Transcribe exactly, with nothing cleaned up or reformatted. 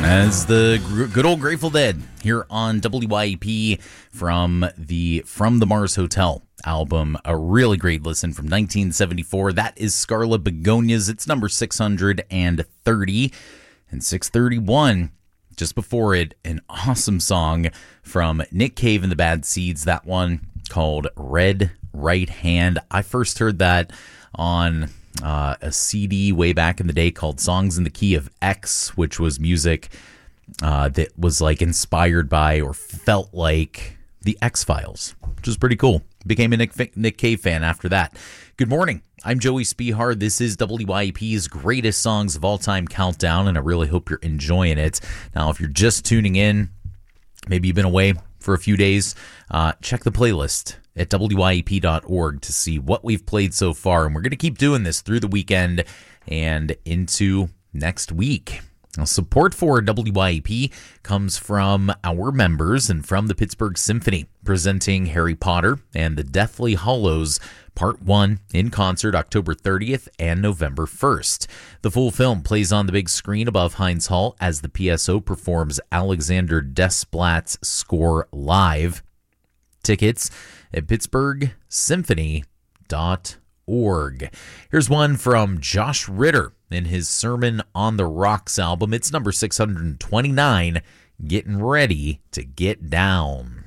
As the gr- good old Grateful Dead here on W Y E P from the From the Mars Hotel album. A really great listen from nineteen seventy-four. That is Scarlet Begonias. It's number six hundred thirty and six thirty-one. Just before it, an awesome song from Nick Cave and the Bad Seeds. That one called Red Right Hand. I first heard that on Uh, a C D way back in the day called Songs in the Key of X, which was music uh, that was like inspired by or felt like the X-Files, which is pretty cool. Became a Nick, Nick Cave fan after that. Good morning. I'm Joey Spihar. This is W Y E P's Greatest Songs of All Time Countdown, and I really hope you're enjoying it. Now, if you're just tuning in, maybe you've been away for a few days, uh, check the playlist at W Y E P dot org to see what we've played so far. And we're going to keep doing this through the weekend and into next week. Now, support for W Y E P comes from our members and from the Pittsburgh Symphony, presenting Harry Potter and the Deathly Hallows Part one in concert October thirtieth and November first. The full film plays on the big screen above Heinz Hall as the P S O performs Alexander Desplat's score live. Tickets at pittsburgh symphony dot org. Here's one from Josh Ritter in his Sermon on the Rocks album. It's number six hundred twenty-nine, Getting Ready to Get Down.